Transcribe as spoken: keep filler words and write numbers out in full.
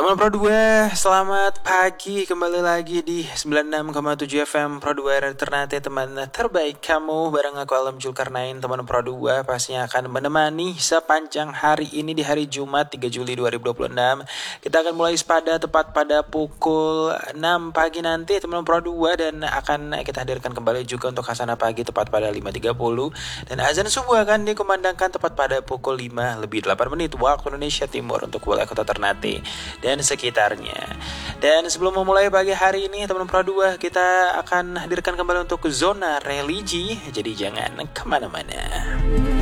Teman Pro dua, selamat pagi. Kembali lagi di sembilan puluh enam koma tujuh F M Pro dua Ternate, teman terbaik kamu. Bareng aku Alam Zulkarnain. Teman Pro dua pastinya akan menemani sepanjang hari ini di hari Jumat tiga Juli dua ribu dua puluh enam. Kita akan mulai pada tepat pada pukul enam pagi nanti teman Pro dua, dan akan kita hadirkan kembali juga untuk Hasanah pagi tepat pada lima tiga puluh, dan azan subuh akan dikumandangkan tepat pada pukul lima lebih delapan menit waktu Indonesia Timur untuk wilayah kota Ternate dan sekitarnya. Dan sebelum memulai pagi hari ini teman Pro dua, kita akan hadirkan kembali untuk zona religi, jadi jangan kemana-mana.